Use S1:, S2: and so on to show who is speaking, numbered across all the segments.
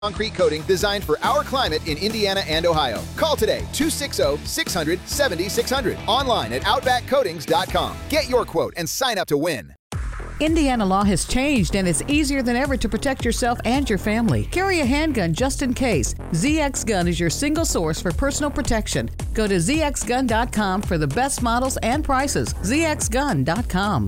S1: Concrete coating designed for our climate in Indiana and Ohio. Call today, 260-600-7600. Online at OutbackCoatings.com. Get your quote and sign up to win.
S2: Indiana law has changed, and it's easier than ever to protect yourself and your family. Carry a handgun just in case. ZX Gun is your single source for personal protection. Go to ZXGun.com for the best models and prices. ZXGun.com.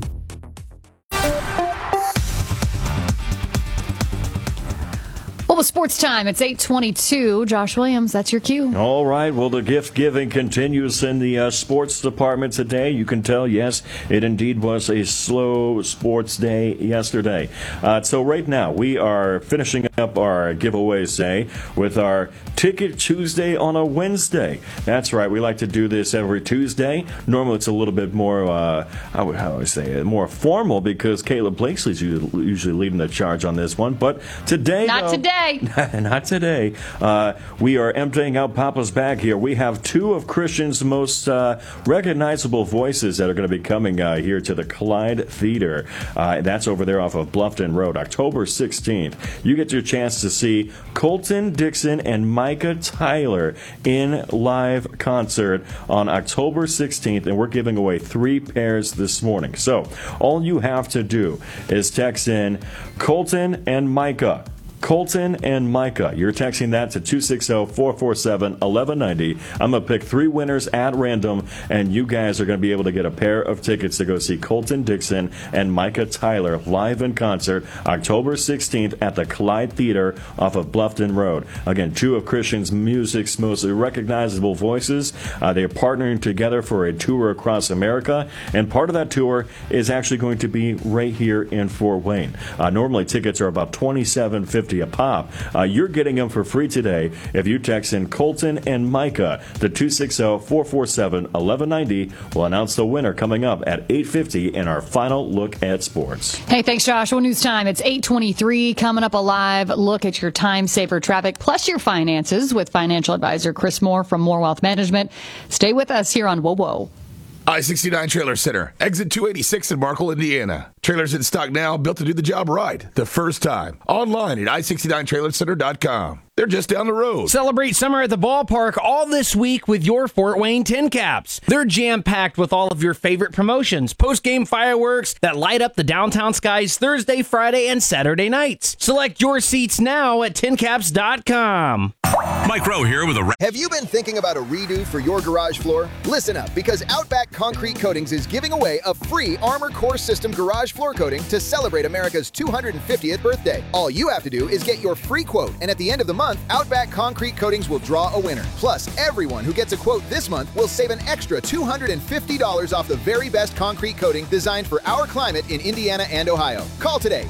S3: Well, with sports time, it's 8:22. Josh Williams, that's your cue.
S4: All right. Well, the gift giving continues in the sports department today. You can tell, yes, it indeed was a slow sports day yesterday. So right now, we are finishing up our giveaways day with our Ticket Tuesday on a Wednesday. That's right. We like to do this every Tuesday. Normally, it's a little bit more, how would I say it, more formal because Caleb Blakeslee's usually leading the charge on this one. But today,
S3: Not today.
S4: Not today. We are emptying out Papa's bag here. We have two of Christian's most recognizable voices that are going to be coming here to the Clyde Theater. That's over there off of Bluffton Road, October 16th. You get your chance to see Colton Dixon and Micah Tyler in live concert on October 16th, and we're giving away 3 pairs this morning. So all you have to do is text in Colton and Micah. Colton and Micah. You're texting that to 260-447-1190. I'm going to pick 3 winners at random, and you guys are going to be able to get a pair of tickets to go see Colton Dixon and Micah Tyler live in concert October 16th at the Clyde Theater off of Bluffton Road. Again, 2 of Christian's music's most recognizable voices. They are partnering together for a tour across America, and part of that tour is actually going to be right here in Fort Wayne. Normally, tickets are about $27.50 a pop. You're getting them for free today if you text in Colton and Micah to 260-447-1190. We'll announce the winner coming up at 8:50 in our final look at sports.
S3: Hey, thanks, Josh. Well, news time. It's 8:23. Coming up, a live look at your time saver traffic plus your finances with financial advisor Chris Moore from Moore Wealth Management. Stay with us here on Whoa Whoa.
S5: I-69 Trailer Center, exit 286 in Markle, Indiana. Trailers in stock now, built to do the job right, the first time. Online at i69trailercenter.com. They're just down the road.
S6: Celebrate summer at the ballpark all this week with your Fort Wayne Tin Caps. They're jam-packed with all of your favorite promotions, post-game fireworks that light up the downtown skies Thursday, Friday, and Saturday nights. Select your seats now at tincaps.com.
S7: Mike Rowe here with a...
S1: Have you been thinking about a redo for your garage floor? Listen up, because Outback Concrete Coatings is giving away a free Armor Core System garage floor coating to celebrate America's 250th birthday. All you have to do is get your free quote, and at the end of the month, Outback Concrete Coatings will draw a winner. Plus, everyone who gets a quote this month will save an extra $250 off the very best concrete coating designed for our climate in Indiana and Ohio. Call today,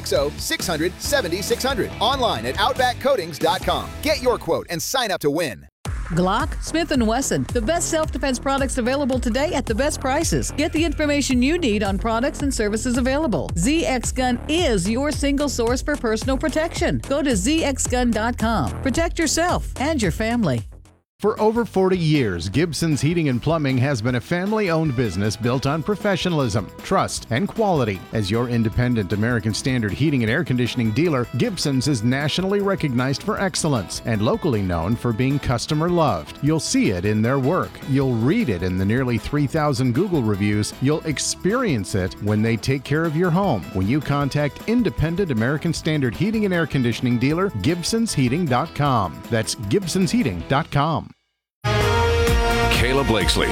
S1: 260-600-7600. Online at OutbackCoatings.com. Get your quote and sign up to win.
S2: Glock, Smith & Wesson, the best self-defense products available today at the best prices. Get the information you need on products and services available. ZX Gun is your single source for personal protection. Go to ZXGun.com. Protect yourself and your family.
S8: For over 40 years, Gibson's Heating and Plumbing has been a family-owned business built on professionalism, trust, and quality. As your independent American Standard heating and air conditioning dealer, Gibson's is nationally recognized for excellence and locally known for being customer-loved. You'll see it in their work. You'll read it in the nearly 3,000 Google reviews. You'll experience it when they take care of your home. When you contact independent American Standard heating and air conditioning dealer, GibsonsHeating.com. That's GibsonsHeating.com.
S7: Caleb Blakeslee